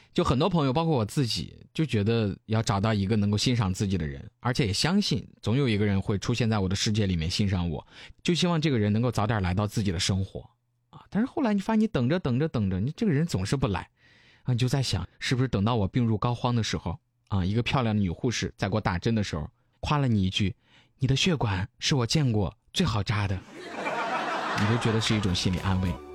就很多朋友包括我自己就觉得要找到一个能够欣赏自己的人，而且也相信总有一个人会出现在我的世界里面欣赏我，就希望这个人能够早点来到自己的生活啊。但是后来你发现你等着，你这个人总是不来啊，你就在想是不是等到我病入膏肓的时候啊，一个漂亮的女护士在给我打针的时候夸了你一句，你的血管是我见过最好扎的，你都觉得是一种心理安慰。